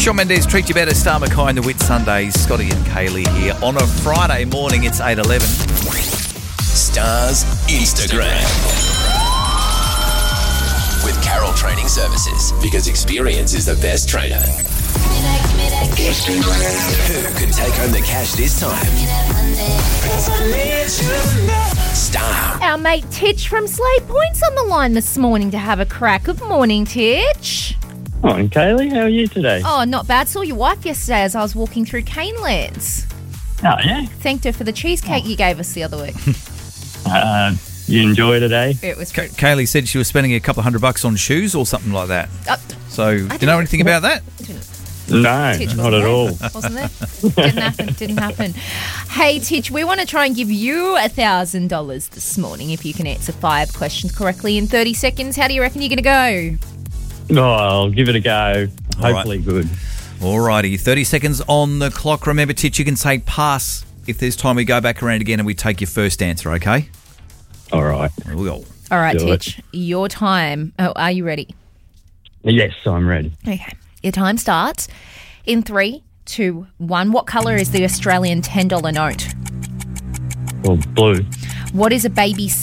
Shawn Mendes, Treat You Better, Star Mackay and the Wit Sundays. Scotty and Kaylee here. On a Friday morning, it's 8:11. Stars Instagram. With Carroll Training Services. Because experience is the best trainer. Who could take home the cash this time? Star. Our mate Titch from Slade Point's on the line this morning to have a crack. Good morning, Titch. Morning, Kaylee. How are you today? Oh, not bad. Saw your wife yesterday as I was walking through Canelands. Oh, yeah? Thanked her for the cheesecake you gave us the other week. You enjoy today? It was good. Kaylee said she was spending a couple of $100 on shoes or something like that. So, do you know anything about that? No, Titch not at all. Wasn't there? Didn't happen. Hey, Titch, we want to try and give you $1,000 this morning if you can answer 5 questions correctly in 30 seconds. How do you reckon you're going to go? Oh, I'll give it a go. All Hopefully good. Alrighty, 30 seconds on the clock. Remember, Titch, you can say pass if there's time. We go back around again and we take your first answer, okay? All right. Here we go. All right, Do Titch, your time. Oh, are you ready? Yes, I'm ready. Okay. Your time starts in 3, 2, 1. What colour is the Australian $10 note? Well, blue. What is a baby